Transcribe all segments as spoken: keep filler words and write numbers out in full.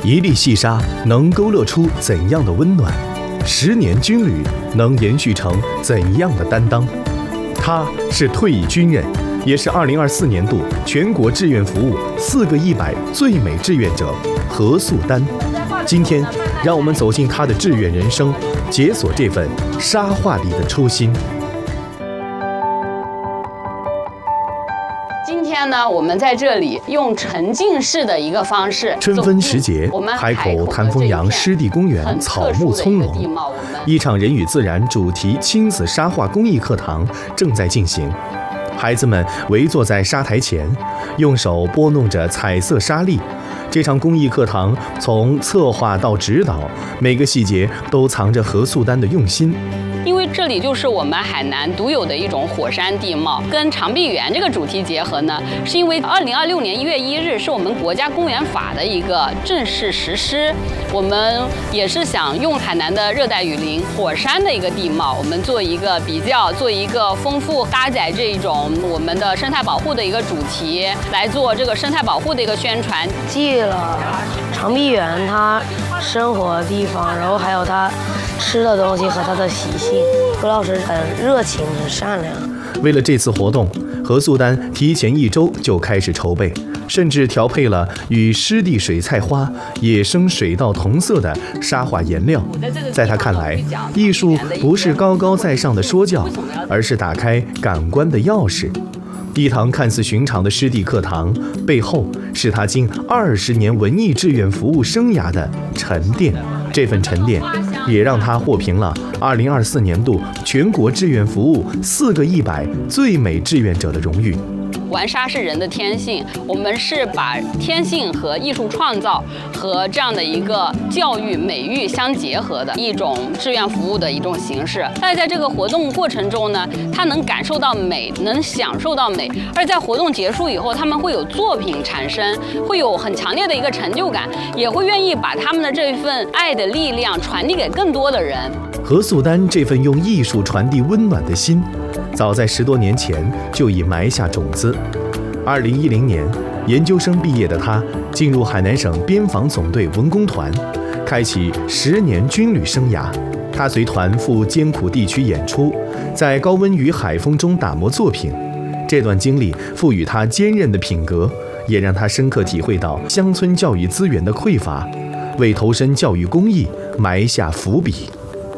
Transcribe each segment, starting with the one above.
一粒细沙能勾勒出怎样的温暖？十年军旅能延续成怎样的担当？他是退役军人，也是二零二四年度全国志愿服务四个一百最美志愿者何素丹。今天，让我们走进他的志愿人生，解锁这份沙画里的初心。 今天呢，我们在这里用沉浸式的一个方式。 春分时节，海口谭峰阳湿地公园草木葱茏，一场人与自然主题亲子沙画公益课堂正在进行。孩子们围坐在沙台前，用手拨弄着彩色沙粒。这场公益课堂从策划到指导，每个细节都藏着何素丹的用心。 因为这里就是我们海南独有的一种火山地貌，跟长臂猿这个主题结合呢，是因为二零二六年一月一日是我们国家公园法的一个正式实施，我们也是想用海南的热带雨林、火山的一个地貌，我们做一个比较，做一个丰富搭载这一种我们的生态保护的一个主题，来做这个生态保护的一个宣传。 记了长臂猿它生活的地方，然后还有它吃的东西和它的习性。何老师很热情，很善良。 为了这次活动，何素丹提前一周就开始筹备，甚至调配了与湿地水菜花、野生水稻同色的沙画颜料。在他看来，艺术不是高高在上的说教，而是打开感官的钥匙。一堂看似寻常的湿地课堂，背后是他近二十年文艺志愿服务生涯的沉淀。这份沉淀也让他获评了二零二四年度全国志愿服务四个一百最美志愿者的荣誉。 玩沙是人的天性，我们是把天性和艺术创造和这样的一个教育美育相结合的一种志愿服务的一种形式。但是在这个活动过程中呢，他能感受到美，能享受到美，而在活动结束以后，他们会有作品产生，会有很强烈的一个成就感，也会愿意把他们的这份爱的力量传递给更多的人。 何素丹这份用艺术传递温暖的心，早在十多年前就已埋下种子。二零一零年，研究生毕业的他进入海南省边防总队文工团，开启十年军旅生涯。他随团赴艰苦地区演出，在高温与海风中打磨作品。这段经历赋予他坚韧的品格，也让他深刻体会到乡村教育资源的匮乏，为投身教育公益埋下伏笔。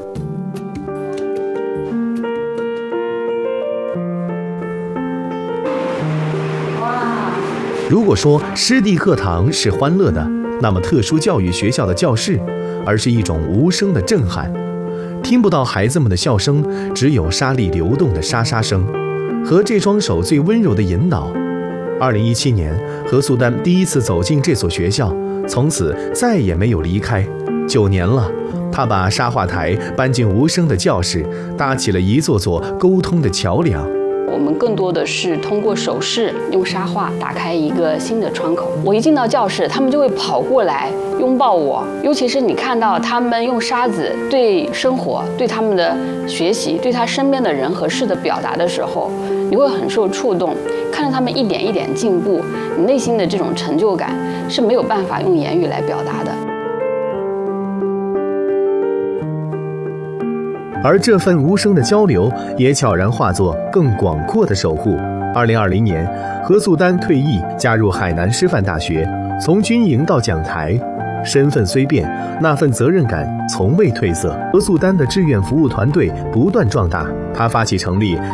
如果说湿地课堂是欢乐的，那么特殊教育学校的教室，而是一种无声的震撼。听不到孩子们的笑声，只有沙粒流动的沙沙声，和这双手最温柔的引导。二零一七年，何素丹第一次走进这所学校，从此再也没有离开。九年了，他把沙画台搬进无声的教室，搭起了一座座沟通的桥梁。 我们更多的是通过手势，用沙画打开一个新的窗口。我一进到教室，他们就会跑过来拥抱我，尤其是你看到他们用沙子对生活、对他们的学习、对他身边的人和事的表达的时候，你会很受触动。看着他们一点一点进步，你内心的这种成就感是没有办法用言语来表达的。 而这份无声的交流也悄然化作更广阔的守护。二零二零年，何素丹退役，加入海南师范大学，从军营到讲台，身份虽变，那份责任感从未褪色。何素丹的志愿服务团队不断壮大，他发起成立